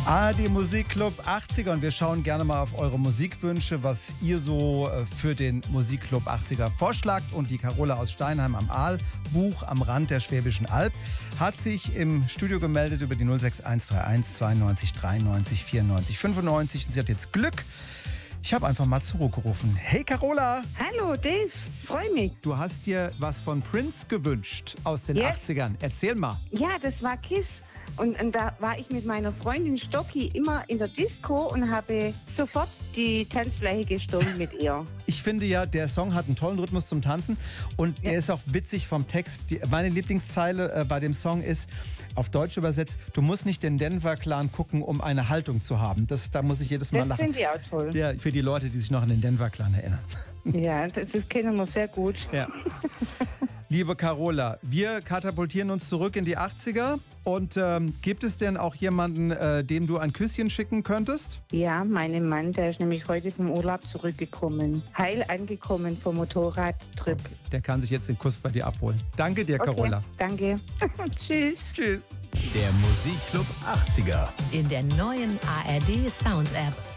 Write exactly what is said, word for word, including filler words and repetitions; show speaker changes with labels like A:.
A: A R D Musikclub achtziger und wir schauen gerne mal auf eure Musikwünsche, was ihr so für den Musikclub achtziger vorschlagt. Und die Carola aus Steinheim am Aal, Buch am Rand der Schwäbischen Alb, hat sich im Studio gemeldet über die null sechs eins drei eins zweiundneunzig dreiundneunzig vierundneunzig fünfundneunzig. Und sie hat jetzt Glück. Ich habe einfach mal zurückgerufen. Hey Carola!
B: Hallo Dave, freue mich.
A: Du hast dir was von Prince gewünscht aus den
B: Yes.
A: achtzigern. Erzähl mal.
B: Ja, das war Kiss. Und, und da war ich mit meiner Freundin Stocki immer in der Disco und habe sofort die Tanzfläche gestürmt mit ihr.
A: Ich finde ja, der Song hat einen tollen Rhythmus zum Tanzen und
B: Ja.
A: der ist auch witzig vom Text. Die, meine Lieblingszeile äh, bei dem Song ist, auf Deutsch übersetzt, du musst nicht den Denver-Clan gucken, um eine Haltung zu haben. Das, da muss ich jedes Mal
B: Das
A: lachen.
B: finde ich auch toll.
A: Ja, für die Leute, die sich noch an den Denver-Clan erinnern.
B: Ja, das, das kennen wir sehr gut.
A: Ja. Liebe Carola, wir katapultieren uns zurück in die achtziger. Und ähm, gibt es denn auch jemanden, äh, dem du ein Küsschen schicken könntest?
B: Ja, mein Mann, der ist nämlich heute vom Urlaub zurückgekommen. Heil angekommen vom Motorradtrip.
A: Der kann sich jetzt den Kuss bei dir abholen. Danke dir, Carola.
B: Okay, danke. Tschüss.
A: Tschüss.
C: Der Musikclub achtziger.
D: In der neuen A R D Sounds App.